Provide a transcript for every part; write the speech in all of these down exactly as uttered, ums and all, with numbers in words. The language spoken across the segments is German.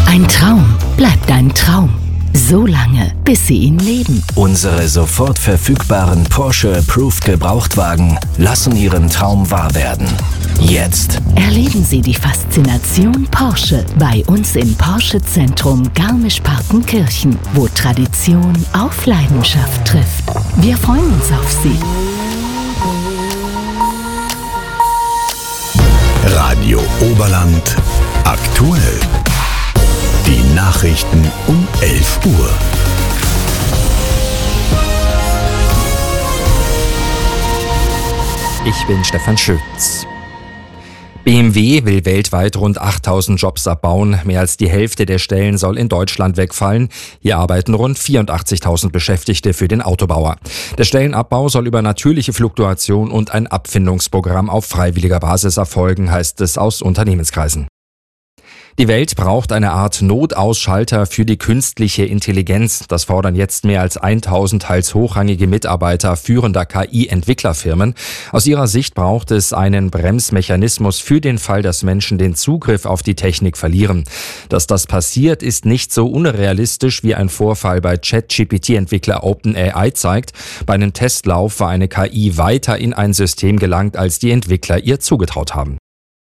Ein Traum bleibt ein Traum. So lange, bis Sie ihn leben. Unsere sofort verfügbaren Porsche-Approved Gebrauchtwagen lassen Ihren Traum wahr werden. Jetzt Erleben Sie die Faszination Porsche bei uns im Porsche-Zentrum Garmisch-Partenkirchen, wo Tradition auf Leidenschaft trifft. Wir freuen uns auf Sie. Radio Oberland aktuell. Die Nachrichten um elf Uhr. Ich bin Stefan Schütz. B M W will weltweit rund achttausend Jobs abbauen. Mehr als die Hälfte der Stellen soll in Deutschland wegfallen. Hier arbeiten rund vierundachtzigtausend Beschäftigte für den Autobauer. Der Stellenabbau soll über natürliche Fluktuation und ein Abfindungsprogramm auf freiwilliger Basis erfolgen, heißt es aus Unternehmenskreisen. Die Welt braucht eine Art Notausschalter für die künstliche Intelligenz. Das fordern jetzt mehr als tausend teils hochrangige Mitarbeiter führender K I-Entwicklerfirmen. Aus ihrer Sicht braucht es einen Bremsmechanismus für den Fall, dass Menschen den Zugriff auf die Technik verlieren. Dass das passiert, ist nicht so unrealistisch, wie ein Vorfall bei ChatGPT-Entwickler OpenAI zeigt. Bei einem Testlauf war eine K I weiter in ein System gelangt, als die Entwickler ihr zugetraut haben.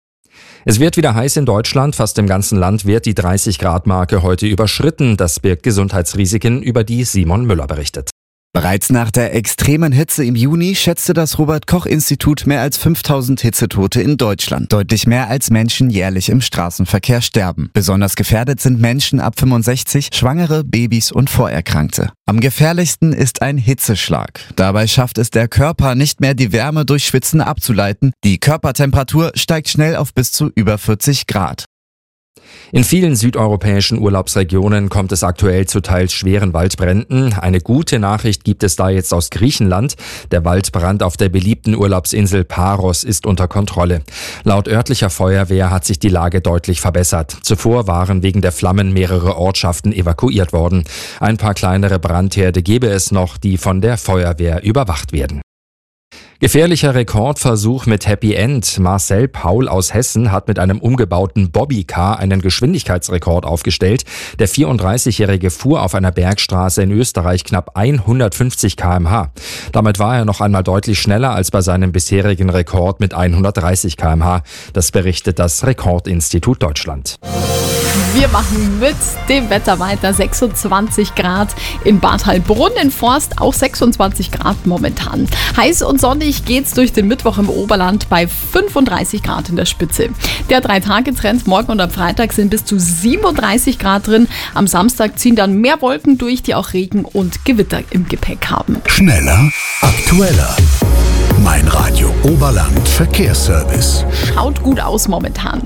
Es wird wieder heiß in Deutschland. Fast im ganzen Land wird die dreißig Grad Marke heute überschritten. Das birgt Gesundheitsrisiken, über die Simon Müller berichtet. Bereits nach der extremen Hitze im Juni schätzte das Robert-Koch-Institut mehr als fünftausend Hitzetote in Deutschland. Deutlich mehr als Menschen jährlich im Straßenverkehr sterben. Besonders gefährdet sind Menschen ab fünfundsechzig, Schwangere, Babys und Vorerkrankte. Am gefährlichsten ist ein Hitzeschlag. Dabei schafft es der Körper nicht mehr, die Wärme durch Schwitzen abzuleiten. Die Körpertemperatur steigt schnell auf bis zu über vierzig Grad. In vielen südeuropäischen Urlaubsregionen kommt es aktuell zu teils schweren Waldbränden. Eine gute Nachricht gibt es da jetzt aus Griechenland. Der Waldbrand auf der beliebten Urlaubsinsel Paros ist unter Kontrolle. Laut örtlicher Feuerwehr hat sich die Lage deutlich verbessert. Zuvor waren wegen der Flammen mehrere Ortschaften evakuiert worden. Ein paar kleinere Brandherde gäbe es noch, die von der Feuerwehr überwacht werden. Gefährlicher Rekordversuch mit Happy End. Marcel Paul aus Hessen hat mit einem umgebauten Bobbycar einen Geschwindigkeitsrekord aufgestellt. Der vierunddreißigjährige fuhr auf einer Bergstraße in Österreich knapp hundertfünfzig Kilometer pro Stunde. Damit war er noch einmal deutlich schneller als bei seinem bisherigen Rekord mit hundertdreißig Kilometer pro Stunde. Das berichtet das Rekordinstitut Deutschland. Wir machen mit dem Wetter weiter. sechsundzwanzig Grad in Bad Heilbrunn, in Forst auch sechsundzwanzig Grad momentan. Heiß und sonnig geht's durch den Mittwoch im Oberland bei fünfunddreißig Grad in der Spitze. Der Drei-Tage-Trend morgen und am Freitag sind bis zu siebenunddreißig Grad drin. Am Samstag ziehen dann mehr Wolken durch, die auch Regen und Gewitter im Gepäck haben. Schneller, aktueller. Mein Radio Oberland Verkehrsservice. Schaut gut aus momentan.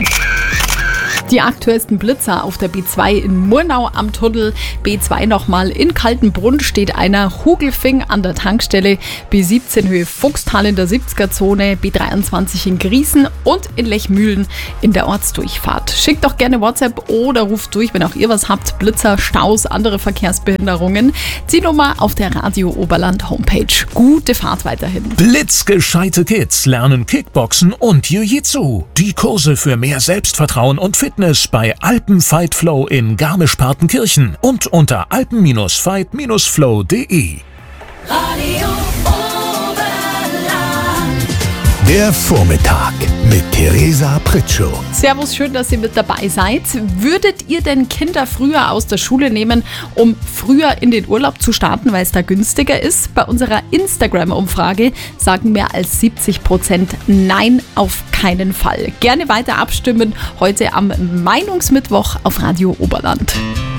Die aktuellsten Blitzer auf der B zwei in Murnau am Tunnel. B zwei nochmal in Kaltenbrunn steht einer. Hugelfing an der Tankstelle. B siebzehn Höhe Fuchstal in der siebziger-Zone. B dreiundzwanzig in Griesen und in Lechmühlen in der Ortsdurchfahrt. Schickt doch gerne WhatsApp oder ruft durch, wenn auch ihr was habt. Blitzer, Staus, andere Verkehrsbehinderungen. Zielnummer auf der Radio Oberland Homepage. Gute Fahrt weiterhin. Blitzgescheite Kids lernen Kickboxen und Jiu-Jitsu. Die Kurse für mehr Selbstvertrauen und Fitness bei Alpen Fight Flow in Garmisch-Partenkirchen und unter alpen Fight Flow punkt de. Radio Oberland. Der Vormittag mit Theresa Pritschow. Servus, schön, dass ihr mit dabei seid. Würdet ihr denn Kinder früher aus der Schule nehmen, um früher in den Urlaub zu starten, weil es da günstiger ist? Bei unserer Instagram-Umfrage sagen mehr als siebzig Prozent Nein, auf keinen Fall. Gerne weiter abstimmen heute am Meinungsmittwoch auf Radio Oberland.